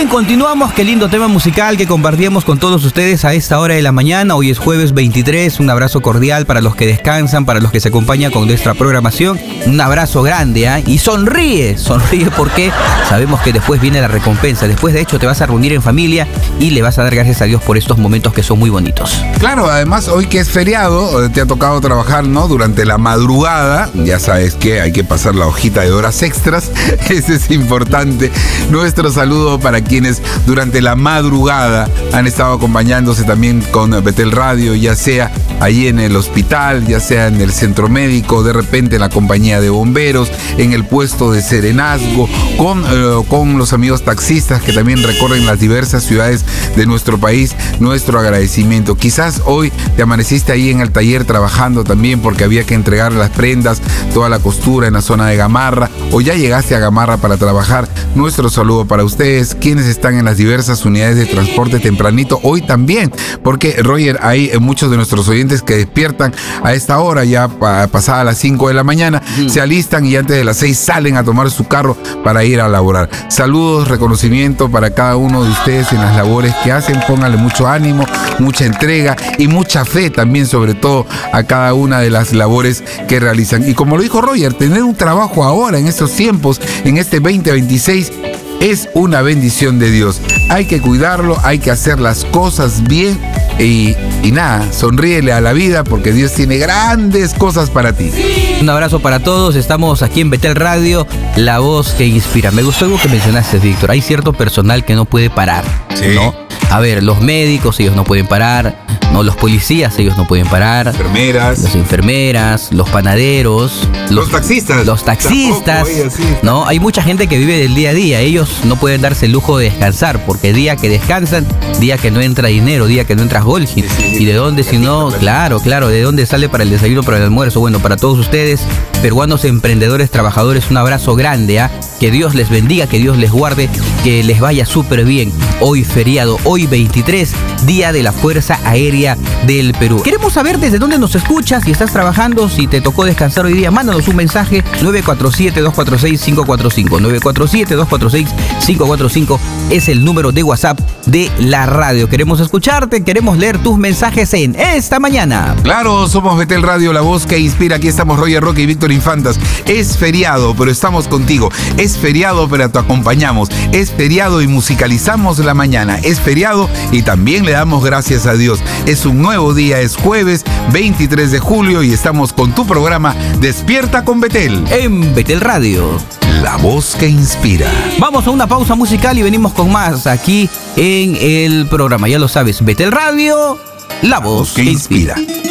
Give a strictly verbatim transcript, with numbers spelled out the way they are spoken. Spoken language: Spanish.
Bien, continuamos. Qué lindo tema musical que compartíamos con todos ustedes a esta hora de la mañana. Hoy es jueves veintitrés. Un abrazo cordial para los que descansan, para los que se acompañan con nuestra programación. Un abrazo grande, ¿eh? Y sonríe, sonríe porque sabemos que después viene la recompensa. Después, de hecho, te vas a reunir en familia y le vas a dar gracias a Dios por estos momentos que son muy bonitos. Claro, además hoy que es feriado, te ha tocado trabajar, ¿no? Durante la madrugada. Ya sabes que hay que pasar la hojita de horas extras. Eso es importante. Nuestro saludo para quienes durante la madrugada han estado acompañándose también con Betel Radio, ya sea allí en el hospital, ya sea en el centro médico, de repente en la compañía de bomberos, en el puesto de serenazgo, con, eh, con los amigos taxistas que también recorren las diversas ciudades de nuestro país. Nuestro agradecimiento. Quizás hoy te amaneciste ahí en el taller trabajando también porque había que entregar las prendas, toda la costura en la zona de Gamarra, o ya llegaste a Gamarra para trabajar. Nuestro saludo para ustedes, quienes están en las diversas unidades de transporte tempranito, hoy también, porque Roger, hay muchos de nuestros oyentes que despiertan a esta hora, ya pasada las cinco de la mañana, uh-huh. se alistan y antes de las seis salen a tomar su carro para ir a laborar. Saludos, reconocimiento para cada uno de ustedes en las labores que hacen. Pónganle mucho ánimo, mucha entrega y mucha fe también, sobre todo a cada una de las labores que realizan. Y como lo dijo Roger, tener un trabajo ahora en estos tiempos, en este veinte veintiséis, es una bendición de Dios. Hay que cuidarlo, hay que hacer las cosas bien y, y nada, sonríele a la vida porque Dios tiene grandes cosas para ti. Un abrazo para todos, estamos aquí en Betel Radio, la voz que inspira. Me gustó algo que mencionaste, Víctor, hay cierto personal que no puede parar, sí. ¿no? A ver, los médicos, ellos no pueden parar, no, los policías, ellos no pueden parar. Enfermeras. Las enfermeras, los panaderos. Los, los taxistas. Los taxistas, Tampoco, sí. ¿no? Hay mucha gente que vive del día a día, ellos no pueden darse el lujo de descansar, porque día que descansan, día que no entra dinero, día que no entra Golgi. Sí, sí, sí. ¿Y de dónde si no? Claro, claro, ¿de dónde sale para el desayuno, para el almuerzo? Bueno, para todos ustedes, peruanos emprendedores, trabajadores, un abrazo grande, ¿ah? ¿eh? Que Dios les bendiga, que Dios les guarde, que les vaya súper bien. Hoy feriado, hoy veintitrés, Día de la Fuerza Aérea del Perú. Queremos saber desde dónde nos escuchas, si estás trabajando, si te tocó descansar hoy día, mándanos un mensaje nueve cuatro siete, dos cuatro seis, cinco cuatro cinco. nueve cuatro siete, dos cuatro seis, cinco cuatro cinco es el número de WhatsApp de la radio. Queremos escucharte, queremos leer tus mensajes en esta mañana. Claro, somos Betel Radio, la voz que inspira. Aquí estamos Roger Roque y Víctor Infantas. Es feriado, pero estamos contigo. Es feriado, pero te acompañamos. Es feriado y musicalizamos la mañana. Es feriado y también le damos gracias a Dios. Es un nuevo día, es jueves veintitrés de julio y estamos con tu programa Despierta con Betel. En Betel Radio, la voz que inspira. Vamos a una pausa musical y venimos con más aquí en el programa. Ya lo sabes, Betel Radio, la voz, la voz que, que inspira. inspira.